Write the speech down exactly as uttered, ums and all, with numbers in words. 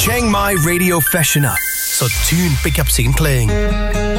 Chiang Mai radio fashioner. So tune pick up scene playing.